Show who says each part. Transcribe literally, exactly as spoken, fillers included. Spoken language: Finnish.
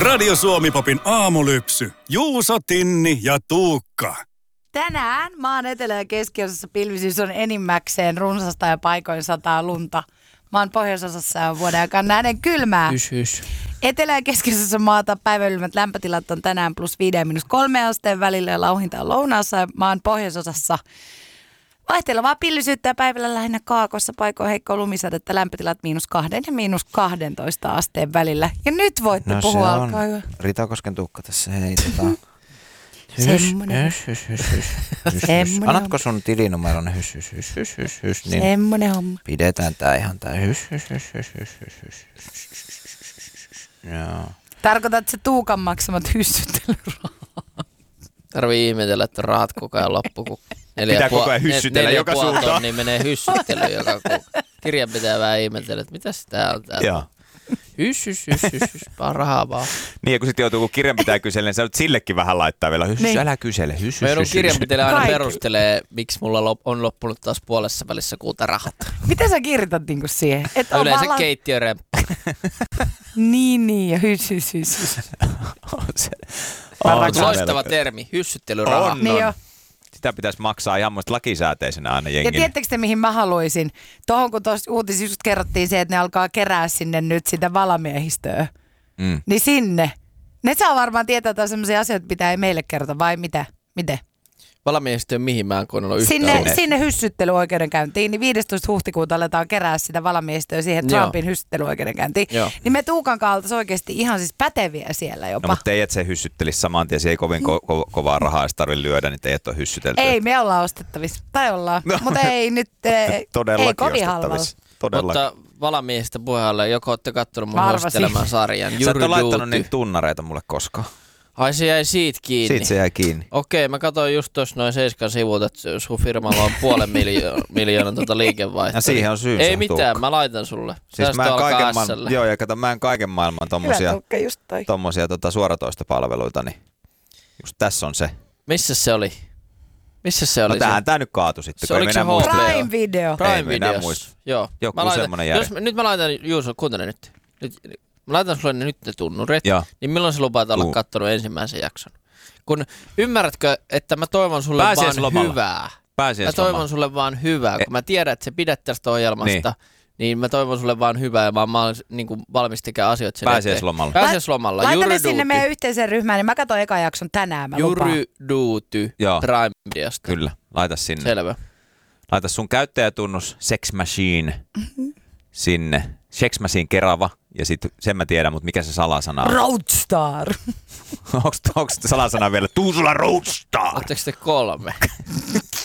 Speaker 1: Radio Suomi-popin aamulypsy. Juuso, Tinni ja Tuukka.
Speaker 2: Tänään maan etelä- ja keskiosassa pilvisyys on enimmäkseen runsasta ja paikoin sataa lunta. Maan pohjoisosassa on vuoden aikaan näiden kylmää.
Speaker 3: Hys, hys.
Speaker 2: Etelä- ja keskiosassa maata päiväylmät lämpötilat on tänään plus viiden ja miinus kolme asteen välillä ja lauhinta on lounaassa. Ja maan pohjoisosassa vaihtelevaa pilvisyyttä ja päivällä lähinnä kaakossa paikoin heikkoa lumisadetta, lämpötilat miinus kahden ja miinus kahdentoista asteen välillä. Ja nyt voitte
Speaker 4: No
Speaker 2: puhua,
Speaker 4: se on
Speaker 2: alkaa hyvä.
Speaker 4: Ritakosken Tuukka tässä heitetaan.
Speaker 2: Semmonen.
Speaker 4: Hys, hys, hys, hys, hys, hys.
Speaker 2: Semmonen
Speaker 4: Annatko sun tilinumeron hys, hys, hys, hys, hys, hys, niin
Speaker 2: Semmonen homma.
Speaker 4: pidetään tää ihan tää hys, hys, hys, hys, hys, hys, hys, hys. Joo.
Speaker 2: Tarkoitat se Tuukan maksamat hyssyttelyrahat?
Speaker 3: Tarvii ihmetellä, että rahat koko ajan loppu. Kun neljä
Speaker 5: Pitää
Speaker 3: puol-
Speaker 5: koko ajan hyssytellä
Speaker 3: neljä
Speaker 5: joka
Speaker 3: puoli
Speaker 5: suuntaan.
Speaker 3: tonnia menee hyssyttelyyn joka kuukausi. Kirjan pitää vähän ihmetellä, että mitäs tää on tää.
Speaker 5: Joo.
Speaker 3: Hys, hys, hys, hys, hys, vaan rahaa vaan.
Speaker 5: Niin ja kun sitten joutuu, kun kirjan pitää kysellä, niin sä nyt sillekin vähän laittaa vielä. Hys,
Speaker 2: Niin.
Speaker 5: älä kysele. Hys,
Speaker 3: Mä
Speaker 5: hys,
Speaker 3: joudun
Speaker 5: hys, hys.
Speaker 3: kirjanpitäjälle aina
Speaker 2: Kaikki.
Speaker 3: perustelee, miksi mulla lop- on loppunut taas puolessa välissä kuuta rahat.
Speaker 2: Mitä sä kirjoitat niinku siihen? Et on
Speaker 3: Yleensä
Speaker 2: vaan la-
Speaker 3: keittiöremppu.
Speaker 2: Niin, niin, ja hys, hys, hys, hys.
Speaker 5: On se.
Speaker 2: Mä
Speaker 5: On
Speaker 2: rakastan.
Speaker 5: se
Speaker 3: Loistava
Speaker 5: melko-
Speaker 3: termi, hyssyttelyraha.
Speaker 5: On,
Speaker 2: Niin jo.
Speaker 5: on. Sitä pitäisi maksaa ihan muista lakisääteisenä aina
Speaker 2: Ja
Speaker 5: jengille.
Speaker 2: tiedättekö te, mihin mä haluaisin? Tuohon, kun tuossa uutisissa just kerrottiin se, että ne alkaa kerää sinne nyt sitä valamiehistöä.
Speaker 5: Mm.
Speaker 2: Niin sinne. Ne saa varmaan tietää, että on sellaisia asioita, mitä ei meille kerrota, vai mitä? Miten?
Speaker 3: Valamiehistö mihin mä en kuunnellut yhtään.
Speaker 2: Sinne,
Speaker 3: ollut.
Speaker 2: sinne hyssyttelyoikeudenkäyntiin, niin viidestoista huhtikuuta aletaan kerää sitä valamiehistöä siihen
Speaker 3: Joo.
Speaker 2: Trumpin hyssyttelyoikeudenkäyntiin.
Speaker 3: Joo.
Speaker 2: Niin me Tuukan kaltaisi oikeasti ihan siis päteviä siellä jopa.
Speaker 5: No mutta teidät se hyssyttelisi saman tien, se ei kovin ko- ko- kovaa rahaa edes tarvitse lyödä, niin teidät on hyssytelty.
Speaker 2: Ei, me ollaan ostettavissa. Tai ollaan.
Speaker 5: No.
Speaker 2: Mutta ei nyt, ei,
Speaker 5: Todellakin
Speaker 2: ei kovin halvalla.
Speaker 5: ostettavissa. Todellakin.
Speaker 3: Mutta valamiehistä puheelle, joko olette kattonut mun
Speaker 2: Mä arvasin.
Speaker 3: hosteleman sarjan.
Speaker 5: Sä et
Speaker 3: Jury
Speaker 5: ole laittanut
Speaker 3: Duty.
Speaker 5: niitä tunnareita mulle koskaan.
Speaker 3: Ai se jäi siitä kiinni.
Speaker 5: Siitä se jäi kiinni.
Speaker 3: Okei, mä katsoin just tuossa noin Seiskan sivulta, että sun firmalla on puolen miljoon, miljoonan tota liikevaihtoa.
Speaker 5: Ja siihen on syynsä,
Speaker 3: Ei mitään,
Speaker 5: Tuukka.
Speaker 3: mä laitan sulle.
Speaker 5: Siis mä en kaiken
Speaker 3: maailman...
Speaker 5: maailman, joo, ja kato, mä en kaiken maailman
Speaker 2: Hyvä
Speaker 5: tommosia,
Speaker 2: Tuukka, just toi.
Speaker 5: tommosia tota, suoratoistopalveluita, niin just tässä on se.
Speaker 3: Missä se oli? Missä se oli?
Speaker 5: No tähän tää nyt kaatui sitten,
Speaker 3: Se
Speaker 5: kun ei
Speaker 3: oliko se
Speaker 5: mennä muista.
Speaker 3: H B O?
Speaker 2: Prime Video.
Speaker 3: Prime
Speaker 5: Ei me enää
Speaker 3: Videos.
Speaker 5: muista.
Speaker 3: Joo.
Speaker 5: Joku
Speaker 3: Mä laitan-
Speaker 5: semmonen järje.
Speaker 3: jos, Nyt mä laitan, Juuso, kuuntele nyt. nyt. Mä laitan sulle nyt ne tunnurit.
Speaker 5: Joo.
Speaker 3: Niin milloin sä lupaat olla
Speaker 5: Tuu.
Speaker 3: kattonut ensimmäisen jakson? Kun ymmärrätkö, että mä toivon sulle vaan
Speaker 5: Pääsiäislomalla.
Speaker 3: hyvää. Mä
Speaker 5: Pääsiäislomalla.
Speaker 3: toivon sulle vaan hyvää, kun mä tiedän, että sä pidät tästä ohjelmasta, niin, niin mä toivon sulle vaan hyvää ja mä oon mä niin kuin valmis tekemään asioita sen
Speaker 5: Pääsiäislomalla.
Speaker 3: eteen. Pääsiäislomalla.
Speaker 2: Laita ne
Speaker 3: Jury
Speaker 2: sinne
Speaker 3: Duty.
Speaker 2: meidän yhteiseen ryhmään, niin mä katson eka jakson tänään, mä lupaan.
Speaker 3: Jury Duty
Speaker 5: Joo.
Speaker 3: Prime Videosta.
Speaker 5: Kyllä, laita sinne.
Speaker 3: Selvä.
Speaker 5: Laita sun käyttäjätunnus Sex Machine sinne. Sex Machine Kerava. Ja sit sen mä tiedän, mutta mikä se salasana on?
Speaker 2: Roadstar.
Speaker 5: onks, onks salasana vielä Tuusula Roadstar?
Speaker 3: Oletteko te kolme?